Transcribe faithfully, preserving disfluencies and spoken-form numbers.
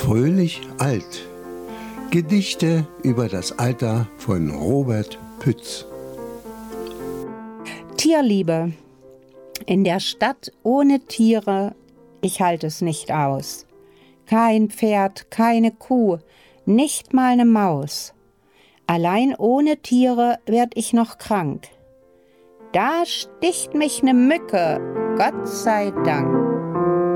Fröhlich alt. Gedichte über das Alter von Robert Pütz. Tierliebe. In der Stadt ohne Tiere, ich halte es nicht aus. Kein Pferd, keine Kuh, nicht mal eine Maus. Allein ohne Tiere werd ich noch krank. Da sticht mich ne Mücke, Gott sei Dank.